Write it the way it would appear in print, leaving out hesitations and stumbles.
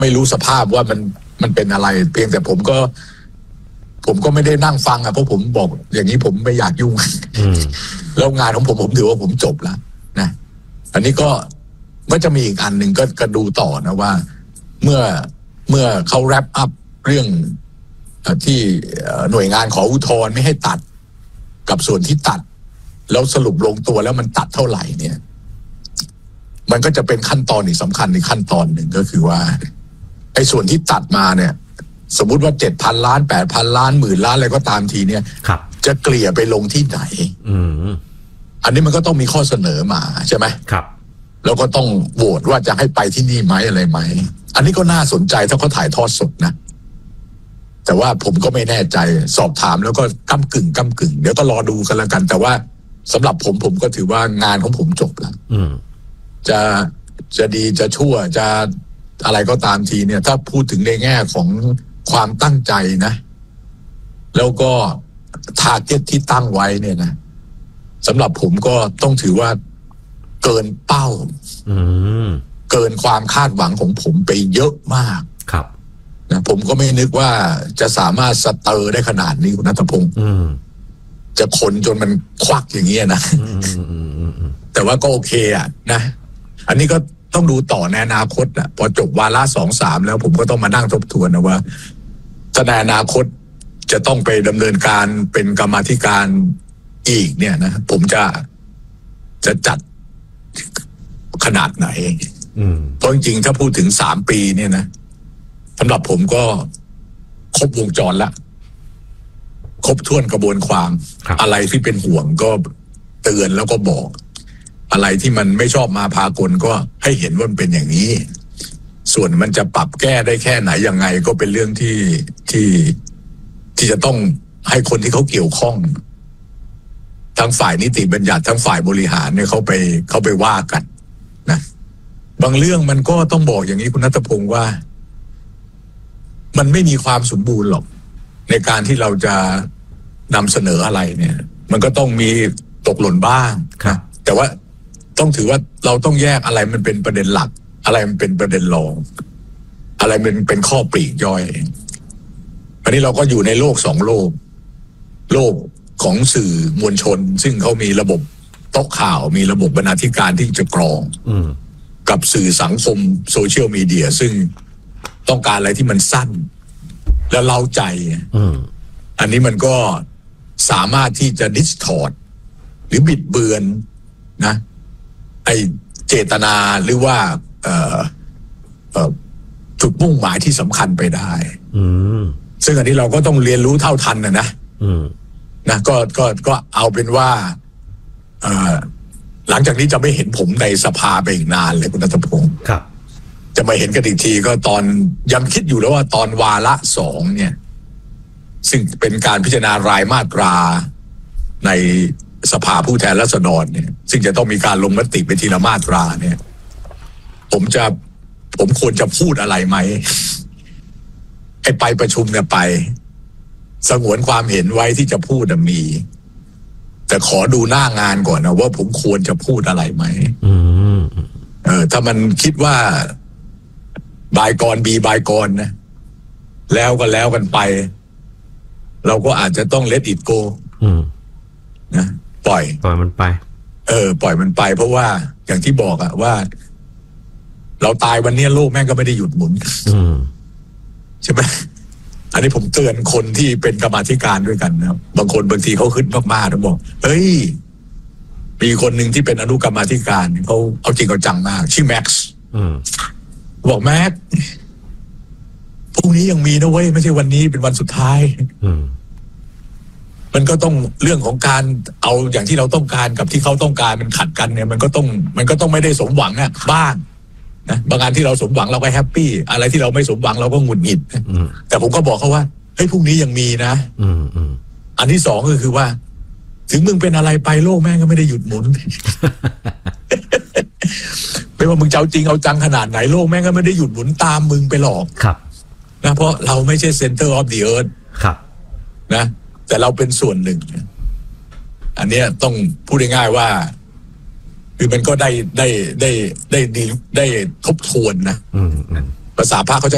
ไม่รู้สภาพว่ามันเป็นอะไรเพียงแต่ผมก็ไม่ได้นั่งฟังเพราะผมบอกอย่างนี้ผมไม่อยากยุ่งแล้วงานของผมถือว่าผมจบแล้วนะอันนี้ก็จะมีอีกอันหนึ่งก็ดูต่อนะว่าเมื่อเขาแรปอัพเรื่องที่หน่วยงานขออุทธรณ์ไม่ให้ตัดกับส่วนที่ตัดแล้วสรุปลงตัวแล้วมันตัดเท่าไหร่เนี่ยมันก็จะเป็นขั้นตอนอีกสำคัญในขั้นตอนหนึ่งก็คือว่าไอ้ส่วนที่ตัดมาเนี่ยสมมุติว่า 7,000 ล้าน 8,000 ล้านหมื่นล้านอะไรก็ตามทีเนี่ยจะเกลี่ยไปลงที่ไหนอันนี้มันก็ต้องมีข้อเสนอมาใช่ไหมครับแล้วก็ต้องโหวตว่าจะให้ไปที่นี่ไหมอะไรไหมอันนี้ก็น่าสนใจถ้าเขาถ่ายทอดสดนะแต่ว่าผมก็ไม่แน่ใจสอบถามแล้วก็ก้ำกึ่งเดี๋ยวก็รอดูกันแล้วกันแต่ว่าสำหรับผมก็ถือว่างานของผมจบแล้วจะดีจะชั่วจะอะไรก็ตามทีเนี่ยถ้าพูดถึงในแง่ของความตั้งใจนะแล้วก็ทาร์เก็ตที่ตั้งไว้เนี่ยนะสำหรับผมก็ต้องถือว่าเกินเป้าเกินความคาดหวังของผมไปเยอะมากครับนะผมก็ไม่นึกว่าจะสามารถสเตอร์ได้ขนาดนี้คุณณัฐพงศ์จะขนจนมันควักอย่างเงี้ยนะแต่ว่าก็โอเคนะอันนี้ก็ต้องดูต่อในอนาคตพอจบวาระ 2-3 แล้วผมก็ต้องมานั่งทบทวนนะว่าถ้าในอนาคตจะต้องไปดำเนินการเป็นกรรมาธิการอีกเนี่ยนะผมจะจัดขนาดไหนเพราะจริงๆถ้าพูดถึง3 ปีเนี่ยนะสำหรับผมก็ครบวงจรละครบถ้วนกระบวนความอะไรที่เป็นห่วงก็เตือนแล้วก็บอกอะไรที่มันไม่ชอบมาพากลก็ให้เห็นว่ามันเป็นอย่างนี้ส่วนมันจะปรับแก้ได้แค่ไหนยังไงก็เป็นเรื่องที่จะต้องให้คนที่เขาเกี่ยวข้องทั้งฝ่ายนิติบัญญัติทั้งฝ่ายบริหารเนี่ยเขาไปว่ากันนะบางเรื่องมันก็ต้องบอกอย่างนี้คุณณัฐพงศ์ว่ามันไม่มีความสมบูรณ์หรอกในการที่เราจะนำเสนออะไรเนี่ยมันก็ต้องมีตกหล่นบ้างนะแต่ว่าต้องถือว่าเราต้องแยกอะไรมันเป็นประเด็นหลักอะไรมันเป็นประเด็นรองอะไรมันเป็นข้อปลีกย่อยอันนี้เราก็อยู่ในโลก2 โลกของสื่อมวลชนซึ่งเขามีระบบโต๊ะข่าวมีระบบบรรณาธิการที่จะกรองกับสื่อสังคมโซเชียลมีเดียซึ่งต้องการอะไรที่มันสั้นและเล้าใจอันนี้มันก็สามารถที่จะดิสทอร์ตหรือบิดเบือนนะไอเจตนาหรือว่าจุดมุ่งหมายที่สำคัญไปได้ซึ่งอันนี้เราก็ต้องเรียนรู้เท่าทันนะก็เอาเป็นว่าหลังจากนี้จะไม่เห็นผมในสภาไปอีกนานเลยคุณณัฐพงศ์ครับจะมาเห็นกันอีกทีก็ตอนยังคิดอยู่แล้วว่าตอนวาระ 2เนี่ยซึ่งเป็นการพิจารณารายมาตราในสภาผู้แทนราษฎรเนี่ยซึ่งจะต้องมีการลงมติไปทีละมาตราเนี่ยผมควรจะพูดอะไรไหมให้ไปประชุมเนี่ยไปสงวนความเห็นไว้ที่จะพูดมีแต่ขอดูหน้างานก่อนนะว่าผมควรจะพูดอะไรไหมถ้ามันคิดว่าบายกรบีบายกรนะแล้วก็แล้วกันไปเราก็อาจจะต้อง let it go นะปล่อยมันไปปล่อยมันไปเพราะว่าอย่างที่บอกว่าเราตายวันนี้โลกแม่งก็ไม่ได้หยุดหมุนใช่ไหมอันนี้ผมเตือนคนที่เป็นกรรมาธิการด้วยกันนะครับบางคนบางทีเขาขึ้นมากๆแล้วบอกเฮ้ยมีคนหนึ่งที่เป็นอนุกรรมาธิการเขาเอาจริงเอาจังมากชื่อแม็กซ์บอกแม็กซ์พรุ่งนี้ยังมีนะเว้ยไม่ใช่วันนี้เป็นวันสุดท้ายมันก็ต้องเรื่องของการเอาอย่างที่เราต้องการกับที่เขาต้องการมันขัดกันเนี่ยมันก็ต้องไม่ได้สมหวังบ้างนะบางงานที่เราสมหวังเราก็แฮปปี้อะไรที่เราไม่สมหวังเราก็หงุดหงิดแต่ผมก็บอกเขาว่าเฮ้ยพรุ่งนี้ยังมีนะอันที่2ก็คือว่าถึงมึงเป็นอะไรไปโลกแม่งก็ไม่ได้หยุดหมุน ไม่ว่ามึงจะเอาจริงเอาจังขนาดไหนโลกแม่งก็ไม่ได้หยุดหมุนตามมึงไปหรอกนะเพราะเราไม่ใช่ center of the earth นะแต่เราเป็นส่วนหนึ่งอันนี้ต้องพูดง่ายๆว่าคือมันก็ได้ทบทวนนะภาษาพระเขาจะ